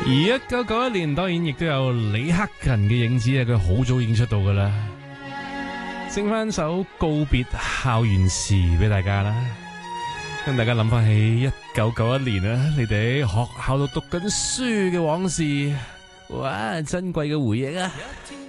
而1991年當然亦都有李克勤嘅影子啊，佢好早已經出道噶啦。剩翻首告別校園時俾大家啦，跟大家諗翻起1991年啊，你哋喺學校度讀緊書嘅往事，哇，珍貴嘅回憶啊！